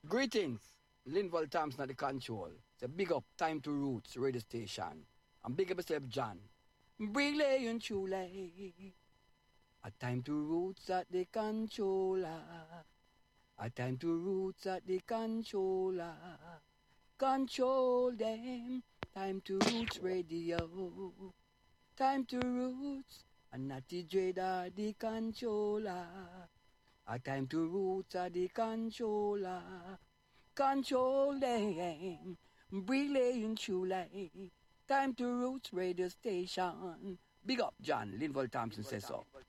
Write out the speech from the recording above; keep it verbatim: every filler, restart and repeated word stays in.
Greetings, Linval Thompson at the control. It's a big up, time to roots, radio station. And big up yourself, John. Brile and chule. A time to roots at the controller. A time to roots at the controller. Control them. Time to roots radio. Time to roots. And not the dreader, the controller. A time to roots at the controller. Control them. Brile and chule. Time to roots radio station. Big up, John. Linval Thompson says so.